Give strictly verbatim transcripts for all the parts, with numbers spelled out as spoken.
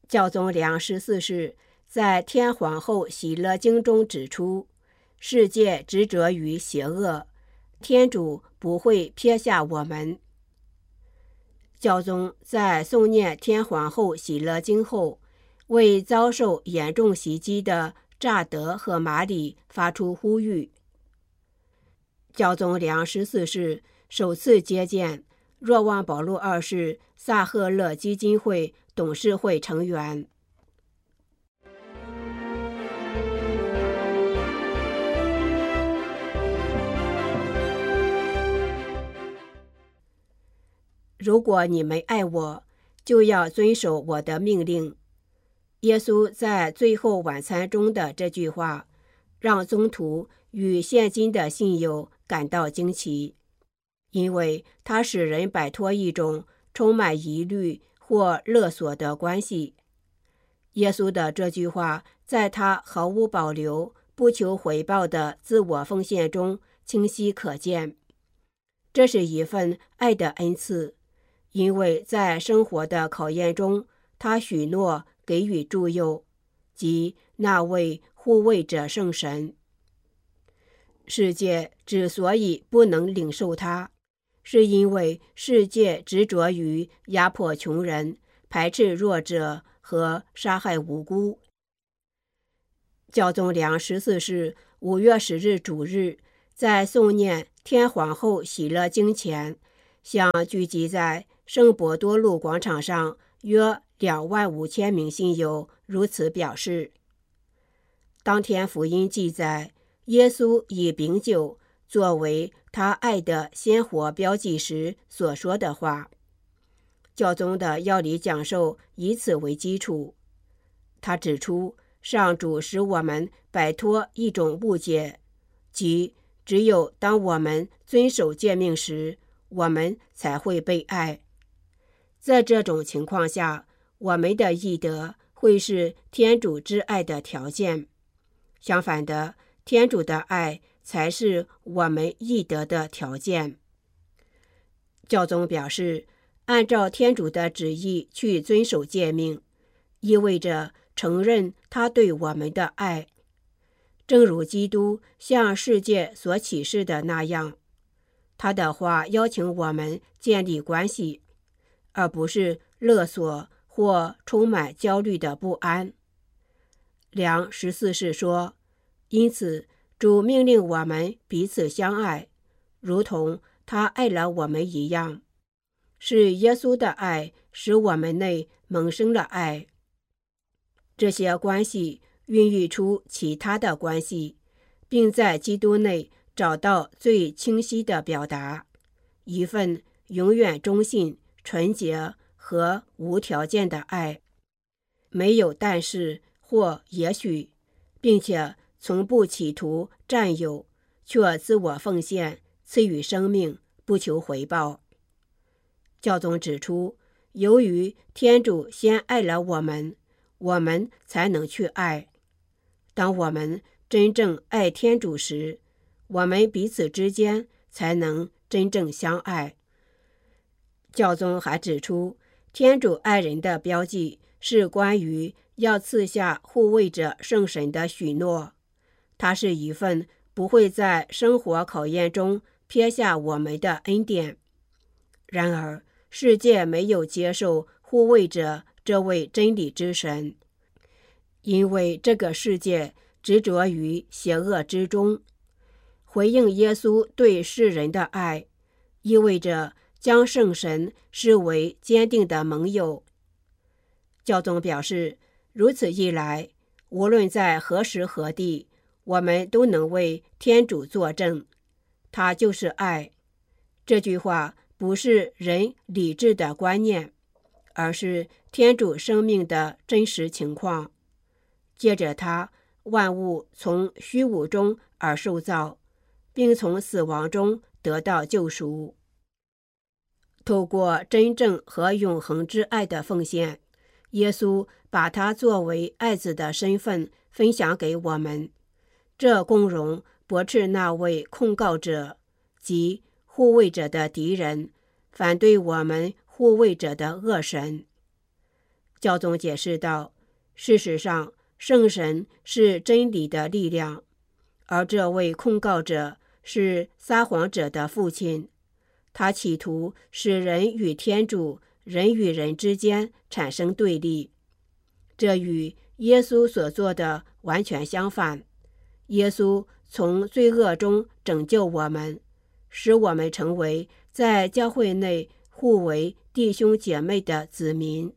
教宗良十四世在《天皇后喜乐经》中指出，世界执着于邪恶，天主不会撇下我们。教宗在诵念天皇后喜乐经后，为遭受严重袭击的乍得和马里发出呼吁。教宗良十四世首次接见若望保禄二世萨赫勒基金会董事会成员。如果你们爱我，就要遵守我的命令。耶稣在最后晚餐中的这句话，让宗徒与现今的信友感到惊奇，因为它使人摆脱一种充满疑虑或勒索的关系。耶稣的这句话，在他毫无保留、不求回报的自我奉献中清晰可见。这是一份爱的恩赐，因为在生活的考验中，他许诺给予助佑，即那位护卫者圣神。世界之所以不能领受他，是因为世界执着于压迫穷人、排斥弱者和杀害无辜。教宗良十四世五月十日主日在诵念天皇后喜乐经前，向聚集在圣伯多禄广场上约两万五千名信友如此表示。当天福音记载，耶稣以饼酒作为他爱的鲜活标记时所说的话。教宗的要理讲授以此为基础。他指出，上主使我们摆脱一种误解，即只有当我们遵守诫命时，我们才会被爱。在这种情况下，我们的义德会是天主之爱的条件。相反的，天主的爱才是我们义德的条件。教宗表示，按照天主的旨意去遵守诫命，意味着承认他对我们的爱，正如基督向世界所启示的那样。他的话邀请我们建立关系，而不是勒索或充满焦虑的不安。良十四世说，因此主命令我们彼此相爱，如同他爱了我们一样。是耶稣的爱使我们内萌生了爱。这些关系孕育出其他的关系，并在基督内找到最清晰的表达，一份永远忠信、纯洁和无条件的爱，没有但是或也许，并且从不企图占有，却自我奉献，赐予生命，不求回报。教宗指出，由于天主先爱了我们，我们才能去爱。当我们真正爱天主时，我们彼此之间才能真正相爱。教宗还指出，天主爱人的标记是关于要赐下护卫者圣神的许诺，它是一份不会在生活考验中撇下我们的恩典。然而，世界没有接受护卫者这位真理之神，因为这个世界执着于邪恶之中。回应耶稣对世人的爱，意味着将圣神视为坚定的盟友。教宗表示，如此一来，无论在何时何地，我们都能为天主作证，他就是爱。这句话不是人理智的观念，而是天主生命的真实情况。借着它，万物从虚无中而受造，并从死亡中得到救赎。透过真正和永恒之爱的奉献，耶稣把他作为爱子的身份分享给我们，这共荣驳斥那位控告者即护卫者的敌人，反对我们护卫者的恶神。 教宗解释道，事实上，圣神是真理的力量，而这位控告者是撒谎者的父亲，他企图使人与天主、人与人之间产生对立。这与耶稣所做的完全相反。耶稣从罪恶中拯救我们，使我们成为在教会内互为弟兄姐妹的子民。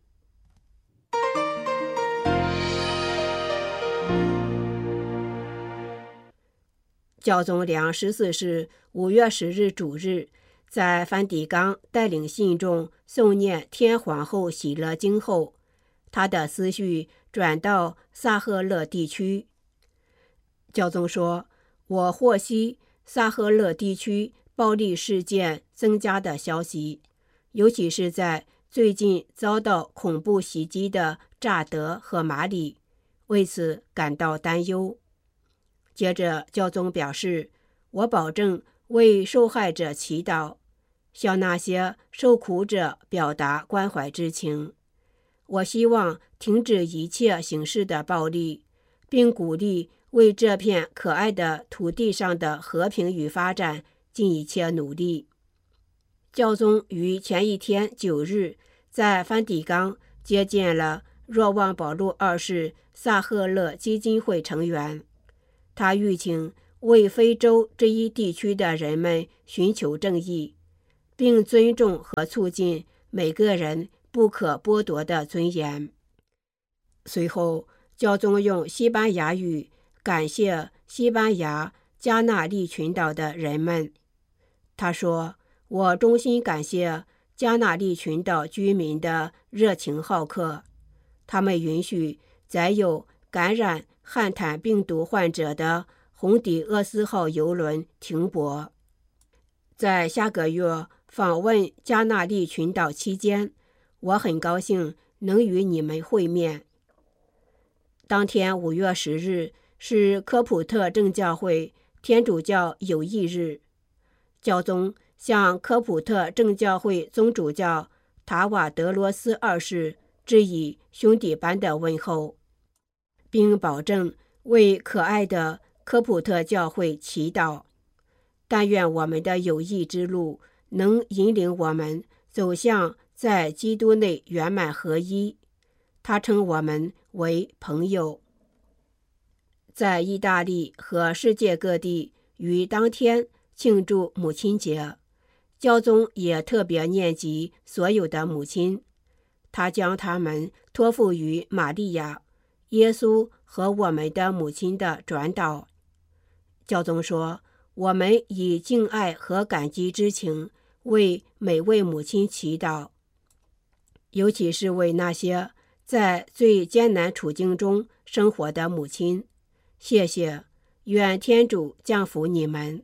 教宗良十四世五月十日主日在梵蒂冈带领信众诵念天皇后喜乐经后，他的思绪转到萨赫勒地区。教宗说，我获悉萨赫勒地区暴力事件增加的消息，尤其是在最近遭到恐怖袭击的乍得和马里，为此感到担忧。接着教宗表示，我保证为受害者祈祷，向那些受苦者表达关怀之情。我希望停止一切形式的暴力，并鼓励为这片可爱的土地上的和平与发展尽一切努力。教宗于前一天九日在梵蒂冈接见了若望保禄二世萨赫勒基金会成员，他吁请为非洲这一地区的人们寻求正义，并尊重和促进每个人不可剥夺的尊严。随后，教宗用西班牙语感谢西班牙加那利群岛的人们。他说，我衷心感谢加那利群岛居民的热情好客，他们允许载有感染汉坦病毒患者的红底厄斯号邮轮停泊。在下个月访问加那利群岛期间，我很高兴能与你们会面。当天五月十日是科普特正教会天主教友谊日，教宗向科普特正教会宗主教塔瓦德罗斯二世致以兄弟般的问候，并保证为可爱的科普特教会祈祷。但愿我们的友谊之路能引领我们走向在基督内圆满合一。他称我们为朋友。在意大利和世界各地于当天庆祝母亲节，教宗也特别念及所有的母亲，他将他们托付于玛利亚、耶稣和我们的母亲的转导。教宗说，我们以敬爱和感激之情为每位母亲祈祷，尤其是为那些在最艰难处境中生活的母亲。谢谢，愿天主降福你们。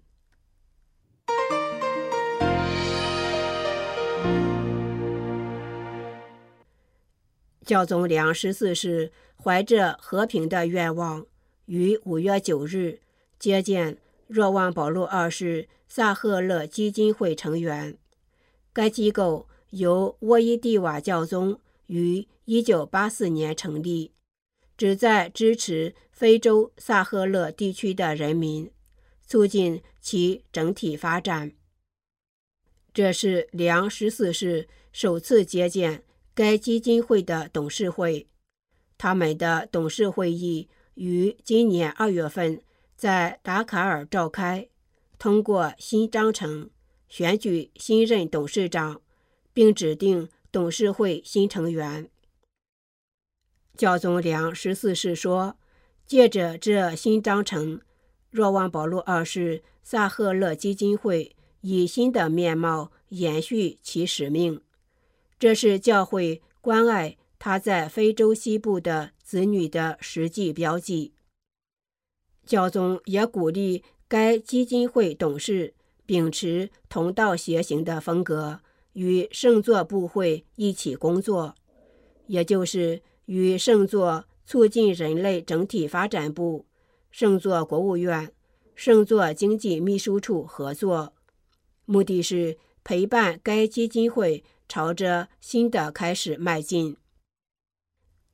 教宗良十四世怀着和平的愿望，于五月九日接见若望保禄二世萨赫勒基金会成员。该机构由沃伊蒂瓦教宗于一九八四年成立，旨在支持非洲萨赫勒地区的人民，促进其整体发展。这是良十四世首次接见该基金会的董事会。他们的董事会议于今年二月份在达卡尔召开，通过新章程，选举新任董事长，并指定董事会新成员。教宗良十四世说，借着这新章程，若望保禄二世萨赫勒基金会以新的面貌延续其使命。这是教会关爱他在非洲西部的子女的实际标记。教宗也鼓励该基金会董事秉持同道协行的风格，与圣座部会一起工作，也就是与圣座促进人类整体发展部、圣座国务院、圣座经济秘书处合作，目的是陪伴该基金会朝着新的开始迈进。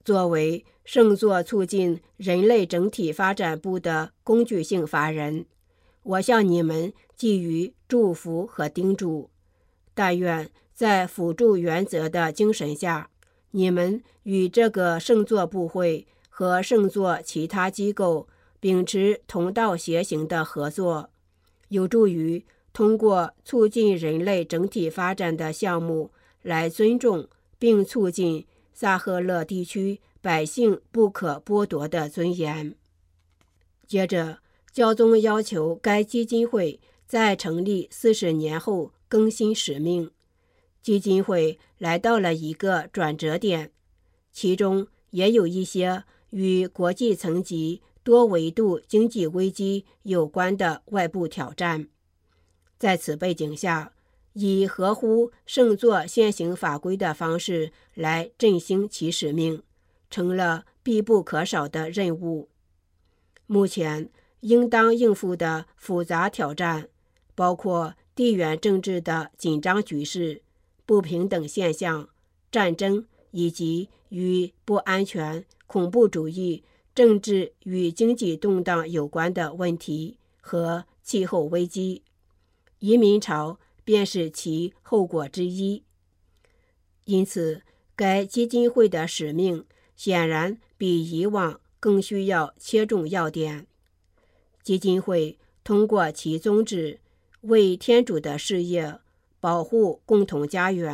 作为圣座促进人类整体发展部的工具性法人，我向你们寄予祝福和叮嘱。但愿在辅助原则的精神下，你们与这个圣座部会和圣座其他机构秉持同道协行的合作，有助于通过促进人类整体发展的项目来尊重并促进萨赫勒地区百姓不可剥夺的尊严。接着，教宗要求该基金会在成立四十年后更新使命。基金会来到了一个转折点，其中也有一些与国际层级多维度经济危机有关的外部挑战。在此背景下，以合乎圣座现行法规的方式来振兴其使命，成了必不可少的任务。目前应当应付的复杂挑战包括地缘政治的紧张局势、不平等现象、战争以及与不安全、恐怖主义、政治与经济动荡有关的问题和气候危机。移民潮便是其后果之一。因此，该基金会的使命显然比以往更需要切中要点。基金会通过其宗旨，为天主的事业保护共同家园